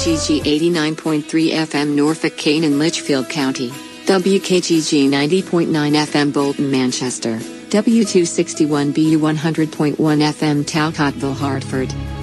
WKGG 89.3 FM Norfolk, Kane and Litchfield County, WKGG 90.9 FM Bolton, Manchester, W261BU 100.1 FM Talcottville, Hartford,